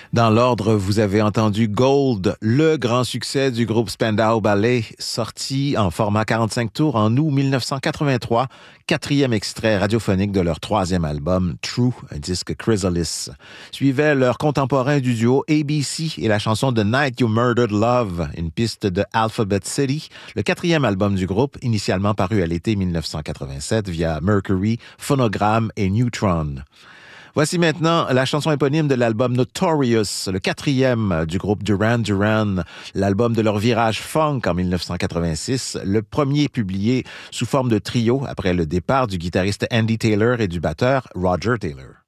Dans l'ordre, vous avez entendu Gold, le grand succès du groupe Spandau Ballet, sorti en format 45 tours en août 1983, quatrième extrait radiophonique de leur troisième album, True, un disque Chrysalis. Suivait leur contemporain du duo ABC et la chanson The Night You Murdered Love, une piste de Alphabet City, le quatrième album du groupe, initialement paru à l'été 1987 via Mercury, Phonogram et Neutron. Voici maintenant la chanson éponyme de l'album Notorious, le quatrième du groupe Duran Duran, l'album de leur virage funk en 1986, le premier publié sous forme de trio après le départ du guitariste Andy Taylor et du batteur Roger Taylor.